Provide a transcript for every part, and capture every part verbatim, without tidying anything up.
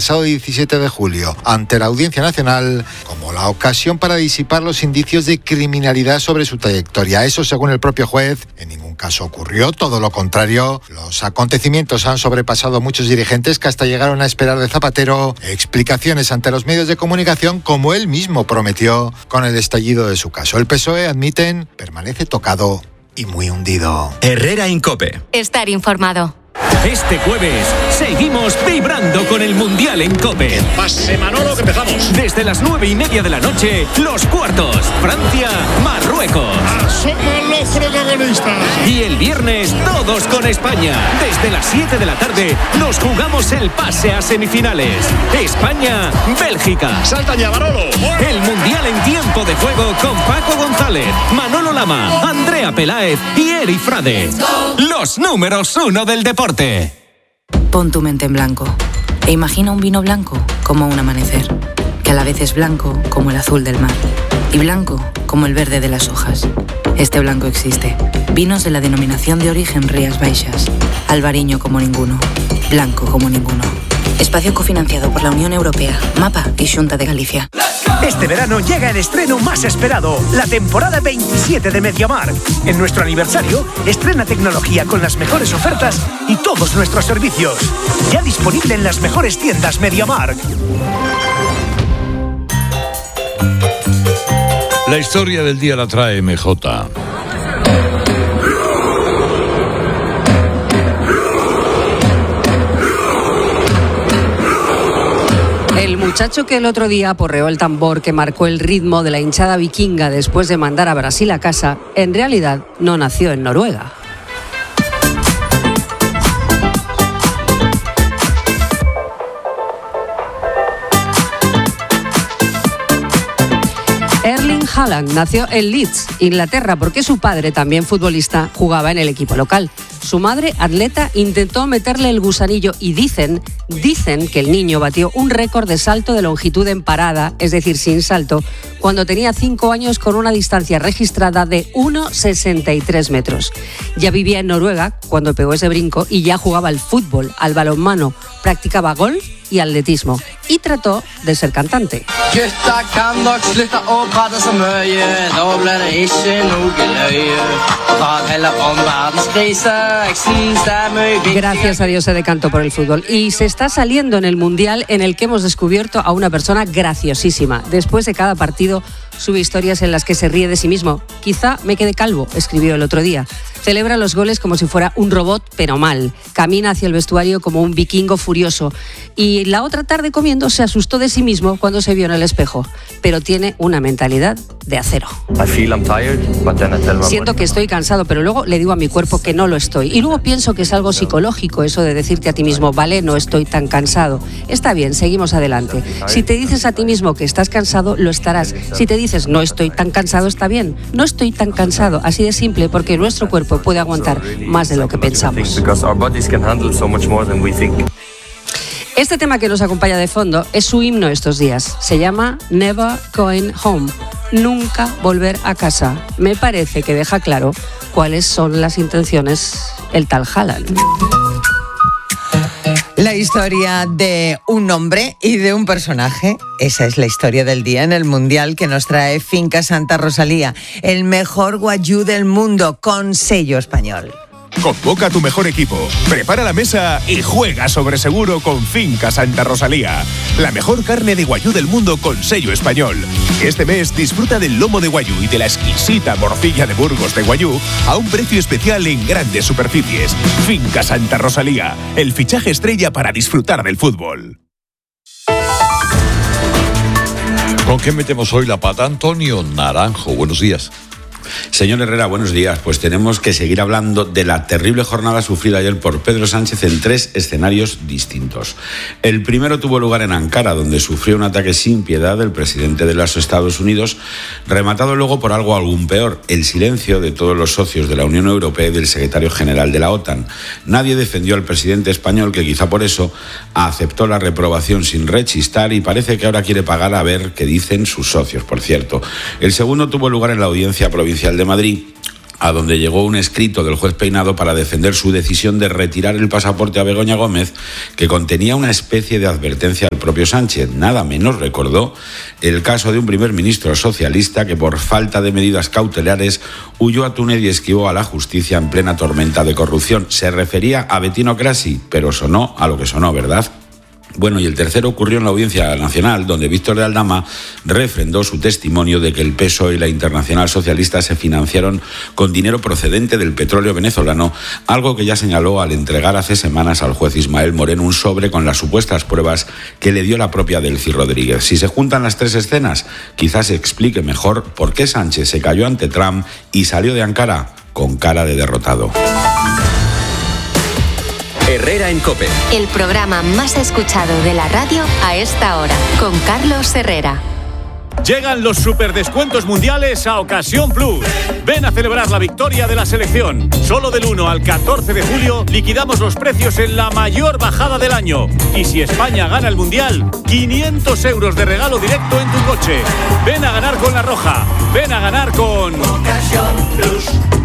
pasado diecisiete de julio ante la Audiencia Nacional como la ocasión para disipar los indicios de criminalidad sobre su trayectoria. Eso según el propio juez. En ningún caso ocurrió, todo lo contrario. Los acontecimientos han sobrepasado a muchos dirigentes que hasta llegaron a esperar de Zapatero explicaciones ante los medios de comunicación, como él mismo prometió con el estallido de su caso. El P S O E, admiten, permanece tocado y muy hundido. Herrera en COPE. Estar informado. Este jueves seguimos vibrando con el Mundial en COPE. Pase Manolo, que empezamos. Desde las nueve y media de la noche, los cuartos. Francia, Marruecos. Asoman los protagonistas. Y el viernes, todos con España. Desde las siete de la tarde, nos jugamos el pase a semifinales. España, Bélgica. Salta ya, Manolo. El Mundial en tiempo de juego con Paco González, Manolo Lama, Andrea Peláez y Eri Frade. Los números uno del deporte. Pon tu mente en blanco e imagina un vino blanco como un amanecer, que a la vez es blanco como el azul del mar y blanco como el verde de las hojas. Este blanco existe. Vinos de la denominación de origen Rías Baixas. Albariño como ninguno. Blanco como ninguno. Espacio cofinanciado por la Unión Europea, MAPA y Xunta de Galicia. Este verano llega el estreno más esperado, la temporada veintisiete de MediaMarkt. En nuestro aniversario, estrena tecnología con las mejores ofertas y todos nuestros servicios. Ya disponible en las mejores tiendas MediaMarkt. La historia del día la trae M J. El muchacho que el otro día aporreó el tambor que marcó el ritmo de la hinchada vikinga después de mandar a Brasil a casa, en realidad no nació en Noruega. Erling Haaland nació en Leeds, Inglaterra, porque su padre, también futbolista, jugaba en el equipo local. Su madre, atleta, intentó meterle el gusanillo y dicen, dicen que el niño batió un récord de salto de longitud en parada, es decir, sin salto, cuando tenía cinco años con una distancia registrada de uno coma sesenta y tres metros. Ya vivía en Noruega cuando pegó ese brinco y ya jugaba al fútbol, al balonmano, practicaba golf y atletismo y trató de ser cantante. Gracias a Dios se decantó por el fútbol y se está saliendo en el Mundial, en el que hemos descubierto a una persona graciosísima. Después de cada partido sube historias en las que se ríe de sí mismo. Quizá me quede calvo, escribió el otro día. Celebra los goles como si fuera un robot, pero mal. Camina hacia el vestuario como un vikingo furioso. Y la otra tarde comiendo se asustó de sí mismo cuando se vio en el espejo. Pero tiene una mentalidad de acero. Siento que estoy cansado, pero luego le digo a mi cuerpo que no lo estoy. Y luego pienso que es algo psicológico eso de decirte a ti mismo, vale, no estoy tan cansado. Está bien, seguimos adelante. Si te dices a ti mismo que estás cansado, lo estarás. Si te dices no estoy tan cansado, está bien. No estoy tan cansado, así de simple, porque nuestro cuerpo puede aguantar más de lo que pensamos. Este tema que nos acompaña de fondo es su himno estos días. Se llama Never Going Home. Nunca volver a casa. Me parece que deja claro cuáles son las intenciones el tal Haaland. La historia de un hombre y de un personaje. Esa es la historia del día en el Mundial que nos trae Finca Santa Rosalía, el mejor guayú del mundo con sello español. Convoca a tu mejor equipo, prepara la mesa y juega sobre seguro con Finca Santa Rosalía. La mejor carne de guayú del mundo con sello español. Este mes disfruta del lomo de guayú y de la exquisita morcilla de Burgos de guayú a un precio especial en grandes superficies. Finca Santa Rosalía, el fichaje estrella para disfrutar del fútbol. ¿Con qué metemos hoy la pata? Antonio Naranjo, buenos días. Señor Herrera, buenos días. Pues tenemos que seguir hablando de la terrible jornada sufrida ayer por Pedro Sánchez en tres escenarios distintos. El primero tuvo lugar en Ankara, donde sufrió un ataque sin piedad del presidente de los Estados Unidos, rematado luego por algo aún peor, el silencio de todos los socios de la Unión Europea y del secretario general de la OTAN. Nadie defendió al presidente español, que quizá por eso aceptó la reprobación sin rechistar y parece que ahora quiere pagar a ver qué dicen sus socios, por cierto. El segundo tuvo lugar en la Audiencia Provincial de Madrid, a donde llegó un escrito del juez Peinado para defender su decisión de retirar el pasaporte a Begoña Gómez, que contenía una especie de advertencia al propio Sánchez. Nada menos recordó el caso de un primer ministro socialista que por falta de medidas cautelares huyó a Túnez y esquivó a la justicia en plena tormenta de corrupción. Se refería a Bettino Craxi, pero sonó a lo que sonó, ¿verdad? Bueno, y el tercero ocurrió en la Audiencia Nacional, donde Víctor de Aldama refrendó su testimonio de que el P S O E y la Internacional Socialista se financiaron con dinero procedente del petróleo venezolano, algo que ya señaló al entregar hace semanas al juez Ismael Moreno un sobre con las supuestas pruebas que le dio la propia Delcy Rodríguez. Si se juntan las tres escenas, quizás se explique mejor por qué Sánchez se cayó ante Trump y salió de Ankara con cara de derrotado. Herrera en COPE. El programa más escuchado de la radio a esta hora, con Carlos Herrera. Llegan los superdescuentos mundiales a Ocasión Plus. Ven a celebrar la victoria de la selección. Solo del uno al catorce de julio liquidamos los precios en la mayor bajada del año. Y si España gana el mundial, quinientos euros de regalo directo en tu coche. Ven a ganar con La Roja. Ven a ganar con Ocasión Plus.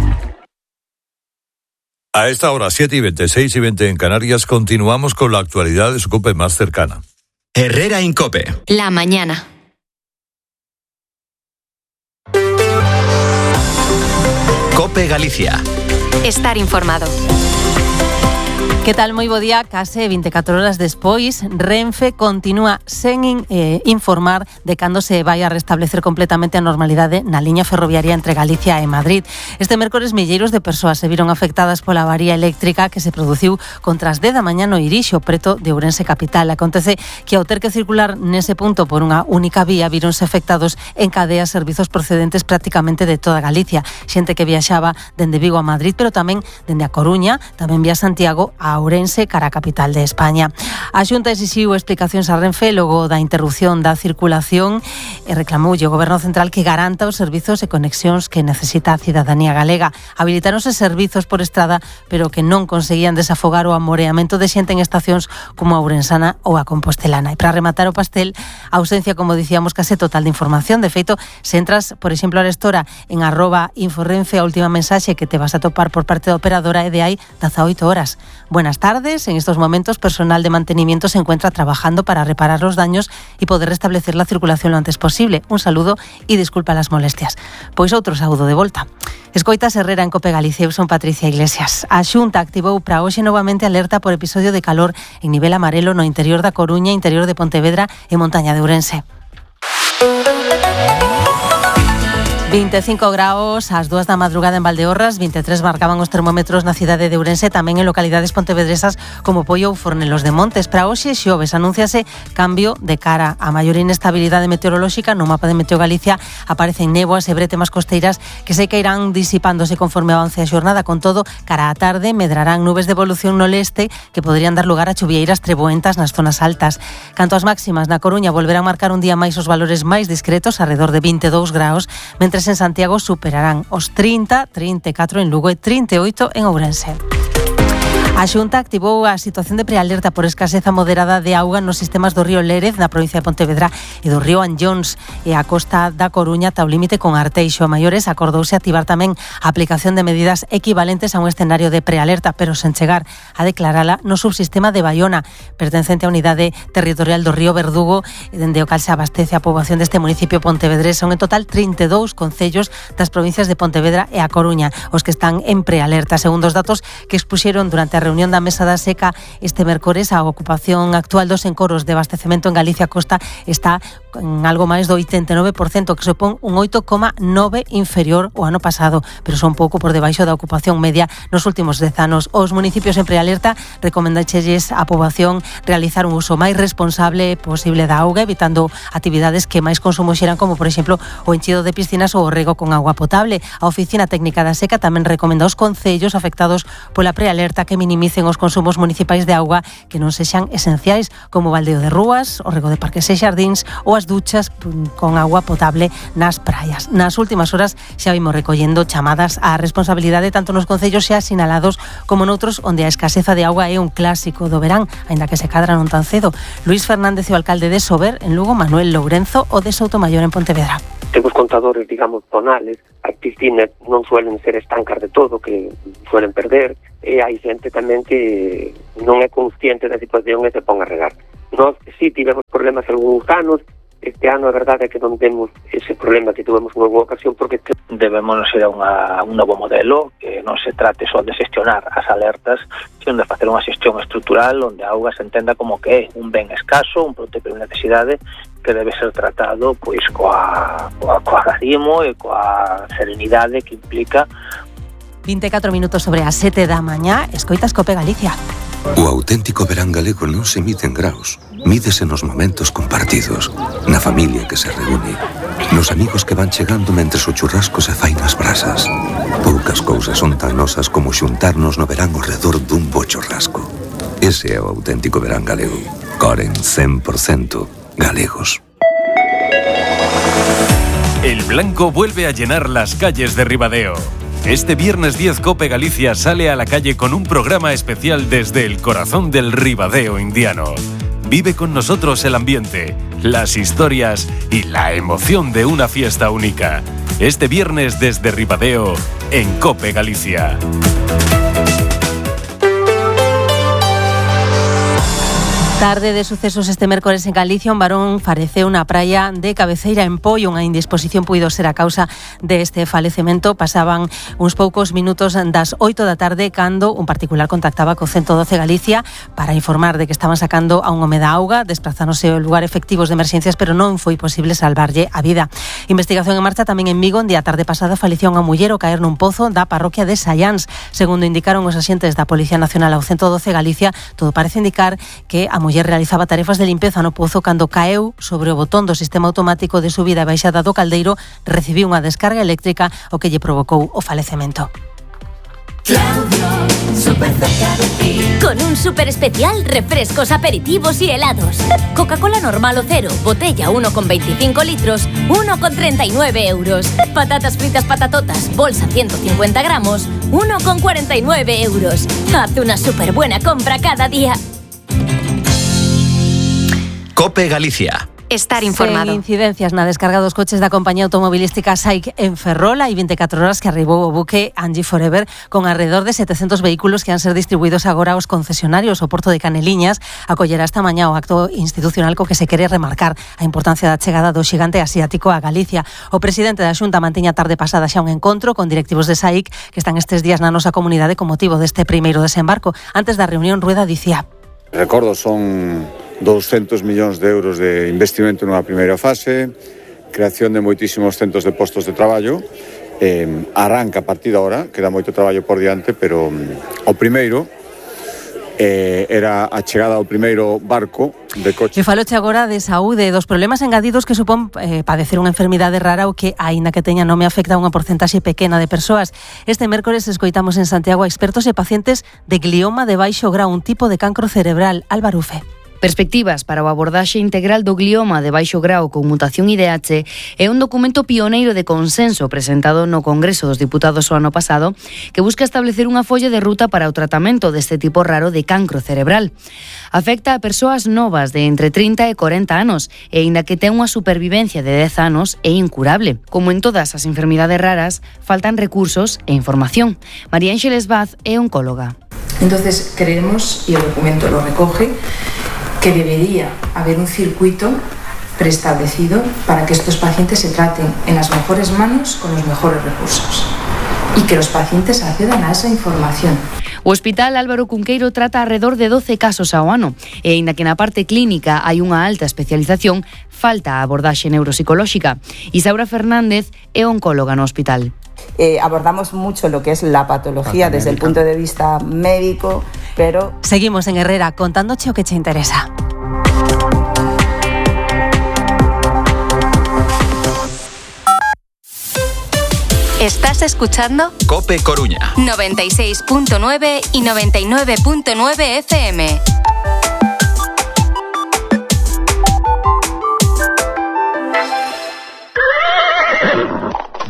A esta hora, siete y veinte, seis y veinte en Canarias, continuamos con la actualidad de su COPE más cercana. Herrera en COPE. La mañana. COPE Galicia. Estar informado. Que tal? Moi bo día. Case veinticuatro horas despois, Renfe continúa sen eh, informar de cando se vai a restablecer completamente a normalidade na liña ferroviaria entre Galicia e Madrid. Este mércores, milleiros de persoas se viron afectadas pola avaría eléctrica que se produciu contra as dez da mañá no Irixo, preto de Ourense capital. Acontece que ao ter que circular nese punto por unha única vía, vironse afectados en cadea servizos procedentes prácticamente de toda Galicia. Xente que viaxaba dende Vigo a Madrid, pero tamén dende a Coruña, tamén vía Santiago a Ourense, cara a capital de España. A Xunta exixiu explicacións a Renfe logo da interrupción da circulación e reclamoulle ao Goberno Central que garanta os servizos e conexións que necesita a cidadanía galega. Habilitáronse servizos por estrada, pero que non conseguían desafogar o amoreamento de xente en estacións como a Ourensana ou a Compostelana. E para rematar o pastel, a ausencia, como dicíamos, case total de información. De feito, se entras, por exemplo, a Arestora en arroba inforrenfe, a última mensaxe que te vas a topar por parte da operadora é de hai dezaoito horas. Buenas tardes. En estos momentos, personal de mantenimiento se encuentra trabajando para reparar los daños y poder restablecer la circulación lo antes posible. Un saludo y disculpa las molestias. Pois outro saúdo de volta. Escoitas Herrera en COPE Galicia. Eu son Patricia Iglesias. A Xunta activou para hoxe novamente alerta por episodio de calor en nivel amarelo no interior da Coruña, interior de Pontevedra e montaña de Ourense. veinticinco graus ás dúas da madrugada en Valdeorras, veintitrés marcaban os termómetros na cidade de Ourense, tamén en localidades pontevedresas como Poio ou Fornelos de Montes. Para hoxe xoves anúnciase cambio de cara. A maior inestabilidade meteorolóxica no mapa de Meteo Galicia aparecen néboas e bretemas costeiras que sei que irán disipándose conforme avance a xornada. Con todo, cara á tarde medrarán nubes de evolución no leste que poderían dar lugar a chuvieiras treboentas nas zonas altas. Canto ás máximas, na Coruña volverán marcar un día máis os valores máis discretos, alrededor de veintidós graus, mentres en Santiago superarán os trinta, trinta e catro en Lugo e trinta e oito en Ourense. A Xunta activou a situación de prealerta por escaseza moderada de auga nos sistemas do río Lérez, na provincia de Pontevedra, e do río Anllóns, e a costa da Coruña ata o límite con Arteixo. A maiores acordouse activar tamén a aplicación de medidas equivalentes a un escenario de prealerta, pero sen chegar a declarala no subsistema de Baiona, pertencente á unidade territorial do río Verdugo, dende o cal se abastece a poboación deste municipio pontevedrés. Son en total trinta e dous concellos das provincias de Pontevedra e a Coruña os que están en prealerta, segundo os datos que expuxeron durante a reunión da Mesa da Seca este mércores. A ocupación actual dos encoros de abastecemento en Galicia Costa está en algo máis do oitenta e nove por cento, que supón un oito coma nove inferior ao ano pasado, pero son pouco por debaixo da ocupación media nos últimos dez anos. Os municipios en prealerta recomendáchelles á poboación realizar un uso máis responsable posible da auga, evitando actividades que máis consumo xeran, como por exemplo o enchido de piscinas ou o rego con agua potable. A Oficina Técnica da Seca tamén recomenda aos concellos afectados pola prealerta que minimicen os consumos municipais de auga que non sexan esenciais, como o baldeo de rúas, o rego de parques e xardíns ou as duchas con agua potable nas praias. Nas últimas horas xa vimos recollendo chamadas á responsabilidade tanto nos concellos xa sinalados como noutros onde a escaseza de auga é un clásico do verán, aínda que se cadra non tan cedo. Luís Fernández, o alcalde de Sober en Lugo, Manuel Lourenzo, o de Soutomayor en Pontevedra. Temos contadores, digamos, tonales as piscinas non suelen ser estancas de todo, que suelen perder, e hai xente tamén que non é consciente da situación e se pon a regar. Nós sí tivemos problemas algúns anos. Este ano a verdade é que non temos ese problema que tuvemos en alguna ocasión, porque debemos ir a unha, un novo modelo que non se trate só de xestionar as alertas, sino de facer unha xestión estrutural onde a auga se entenda como que é un ben escaso, un produto de primeira necesidade que debe ser tratado pois coa, coa, coa garimo e coa serenidade que implica. vinte e catro minutos sobre as sete da mañá, escoitas Cope Galicia. O auténtico verán galego non se mide en graus, mídese nos momentos compartidos, na familia que se reúne, nos amigos que van chegando mentres o churrasco se fai nas brasas. Poucas cousas son tan nosas como xuntarnos no verán ao redor dun bo churrasco. Ese é o auténtico verán galego. Coren cen por cento galegos. El blanco vuelve a llenar las calles de Ribadeo. Este viernes diez Cope Galicia sale a la calle con un programa especial desde el corazón del Ribadeo indiano. Vive con nosotros el ambiente, las historias y la emoción de una fiesta única. Este viernes desde Ribadeo en Cope Galicia. Tarde de sucesos este mércores en Galicia, un varón faleceu na praia de Cabeceira en Poio. Unha indisposición puido ser a causa deste falecemento. Pasaban uns poucos minutos das oito da tarde cando un particular contactaba co ciento doce Galicia para informar de que estaban sacando a un home da auga, desplazándose ao lugar efectivos de emerxencias, pero non foi posible salvarlle a vida. Investigación en marcha tamén en Vigo. En día tarde pasada faleceu unha muller ao caer nun pozo da parroquia de Sallans. Segundo indicaron os axentes da Policía Nacional ao ciento doce Galicia, todo parece indicar que a muller realizaba tarefas de limpeza no pozo cando caeu sobre o botón do sistema automático de subida e baixada do caldeiro, recibiu unha descarga eléctrica o que lle provocou o falecemento. Claudio, súper cerca de ti. Con un súper especial, refrescos, aperitivos y helados. Coca-Cola normal o cero, botella uno con veinticinco litros, uno con treinta y nueve euros. Patatas fritas patatotas, bolsa ciento cincuenta gramos, uno con cuarenta y nueve euros. Haz una súper buena compra cada día. Cope Galicia. Estar informado. Sen incidencias na descarga dos coches da compañía automobilística SAIC en Ferrol. Hai vinte e catro horas que arribou o buque Angie Forever con alrededor de setecentos vehículos que han ser distribuídos agora aos concesionarios. O Porto de Caneliñas acollerá esta mañá o acto institucional co que se quere remarcar a importancia da chegada do xigante asiático a Galicia. O presidente da Xunta mantiña tarde pasada xa un encontro con directivos de SAIC que están estes días na nosa comunidade con motivo deste primeiro desembarco. Antes da reunión, Rueda dicía: Recordo, son douscentos millóns de euros de investimento nunha primeira fase, creación de moitísimos centros de postos de traballo, eh, arranca a partir de ahora, queda moito traballo por diante, pero um, o primeiro eh, era a chegada ao primeiro barco de coche. E faloche agora de saúde, dos problemas engadidos que supón eh, padecer unha enfermidade rara o que, aínda que teña nome, afecta a unha porcentaxe pequena de persoas. Este mércores escoitamos en Santiago a expertos e pacientes de glioma de baixo grau, un tipo de cancro cerebral. Álvaro Ufe. Perspectivas para o abordaxe integral do glioma de baixo grao con mutación I D H é un documento pioneiro de consenso presentado no Congreso dos Diputados o ano pasado que busca establecer unha folla de ruta para o tratamento deste tipo raro de cancro cerebral. Afecta a persoas novas de entre trinta e corenta anos e, aínda que ten unha supervivencia de dez anos, é incurable. Como en todas as enfermidades raras, faltan recursos e información. María Ángeles Vaz é oncóloga. Entonces creemos, y el documento lo recoge, que debería haber un circuito preestablecido para que estos pacientes se traten en las mejores manos con los mejores recursos y que los pacientes accedan a esa información. O Hospital Álvaro Cunqueiro trata alrededor de doce casos ao ano e, aínda que na parte clínica hai unha alta especialización, falta a abordaxe neuropsicolóxica. Isaura Fernández é oncóloga no hospital. Eh, abordamos mucho lo que es la patología desde el punto de vista médico, pero... Seguimos en Herrera contándoche o que te interesa. Estás escuchando Cope Coruña noventa y seis punto nueve y noventa y nueve punto nueve F M.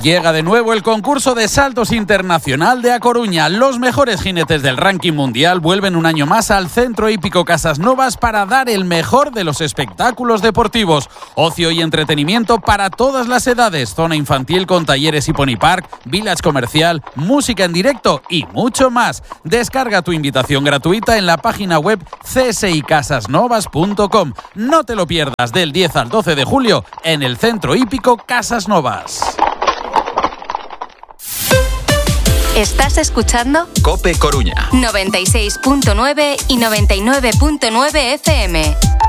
Llega de nuevo el concurso de saltos internacional de A Coruña. Los mejores jinetes del ranking mundial vuelven un año más al Centro Hípico Casas Novas para dar el mejor de los espectáculos deportivos. Ocio y entretenimiento para todas las edades. Zona infantil con talleres y pony park, village comercial, música en directo y mucho más. Descarga tu invitación gratuita en la página web c s i casas novas punto com. No te lo pierdas del diez al doce de julio en el Centro Hípico Casas Novas. Estás escuchando Cope Coruña noventa y seis punto nueve y noventa y nueve punto nueve F M.